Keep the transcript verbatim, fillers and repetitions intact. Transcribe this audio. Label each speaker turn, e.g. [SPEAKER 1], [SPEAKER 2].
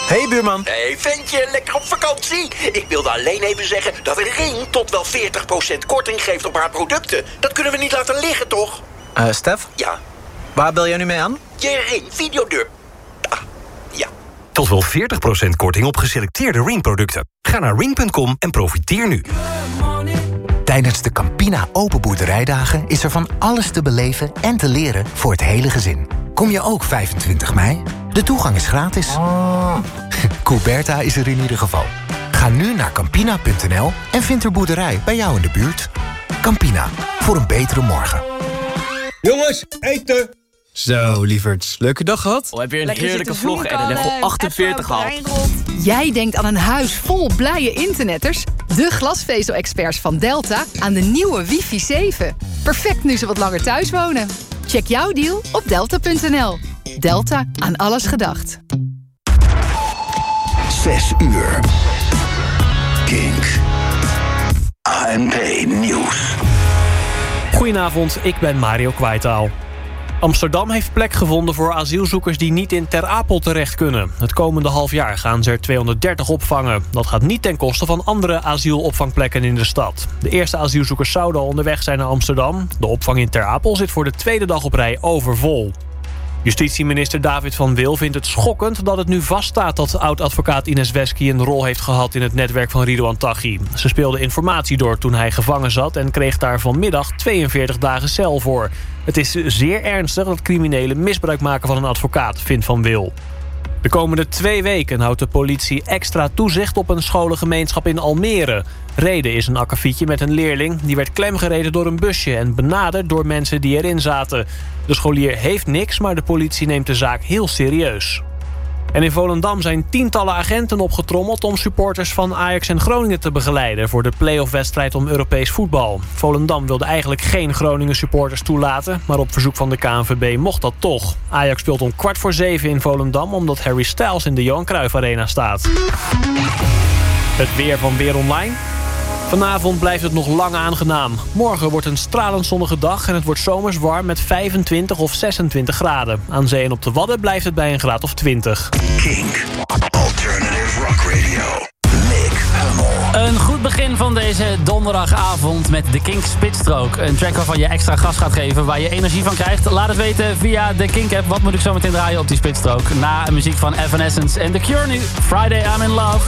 [SPEAKER 1] Hey buurman.
[SPEAKER 2] Hey ventje, lekker op vakantie? Ik wilde alleen even zeggen dat Ring tot wel veertig procent korting geeft op haar producten. Dat kunnen we niet laten liggen, toch?
[SPEAKER 1] Uh, Stef?
[SPEAKER 2] Ja?
[SPEAKER 1] Waar bel jij nu mee aan?
[SPEAKER 2] Je Ring videodeur. Ah, ja.
[SPEAKER 3] Tot wel veertig procent korting op geselecteerde Ring-producten. Ga naar ring punt com en profiteer nu.
[SPEAKER 4] Tijdens de Campina Open Boerderijdagen is er van alles te beleven en te leren voor het hele gezin. Kom je ook vijfentwintig mei? De toegang is gratis. Couberta is er in ieder geval. Ga nu naar campina punt n l en vind er boerderij bij jou in de buurt. Campina, voor een betere morgen.
[SPEAKER 5] Jongens, eten! Zo, lieverds. Leuke dag gehad?
[SPEAKER 6] Oh, heb je een Lekker heerlijke vlog en een level achtenveertig gehad.
[SPEAKER 7] Jij denkt aan een huis vol blije internetters? De glasvezel-experts van Delta aan de nieuwe wifi zeven. Perfect nu ze wat langer thuis wonen. Check jouw deal op delta punt n l. Delta, aan alles gedacht.
[SPEAKER 8] Zes uur. Kink. A N P Nieuws.
[SPEAKER 9] Goedenavond, ik ben Mario Kwaitaal. Amsterdam heeft plek gevonden voor asielzoekers die niet in Ter Apel terecht kunnen. Het komende half jaar gaan ze er tweehonderddertig opvangen. Dat gaat niet ten koste van andere asielopvangplekken in de stad. De eerste asielzoekers zouden al onderweg zijn naar Amsterdam. De opvang in Ter Apel zit voor de tweede dag op rij overvol. Justitieminister David van Wil vindt het schokkend dat het nu vaststaat dat oud-advocaat Ines Wesky een rol heeft gehad in het netwerk van Ridouan Taghi. Ze speelde informatie door toen hij gevangen zat en kreeg daar vanmiddag tweeënveertig dagen cel voor. Het is zeer ernstig dat criminelen misbruik maken van een advocaat, vindt Van Wil. De komende twee weken houdt de politie extra toezicht op een scholengemeenschap in Almere. Reden is een akkefietje met een leerling. Die werd klemgereden door een busje en benaderd door mensen die erin zaten. De scholier heeft niks, maar de politie neemt de zaak heel serieus. En in Volendam zijn tientallen agenten opgetrommeld om supporters van Ajax en Groningen te begeleiden voor de play-off-wedstrijd om Europees voetbal. Volendam wilde eigenlijk geen Groningen supporters toelaten, maar op verzoek van de K N V B mocht dat toch. Ajax speelt om kwart voor zeven in Volendam omdat Harry Styles in de Johan Cruijff Arena staat. Het weer van Weer Online. Vanavond blijft het nog lang aangenaam. Morgen wordt een stralend zonnige dag en het wordt zomers warm met vijfentwintig of zesentwintig graden. Aan zee en op de Wadden blijft het bij een graad of twintig.
[SPEAKER 8] Kink. Alternative Rock Radio. Nick Hummel.
[SPEAKER 6] Een goed begin van deze donderdagavond met de Kink Spitstrook. Een track waarvan je extra gas gaat geven, waar je energie van krijgt. Laat het weten via de Kink-app. Wat moet ik zo meteen draaien op die Spitstrook? Na muziek van Evanescence en The Cure nu. Friday I'm in Love.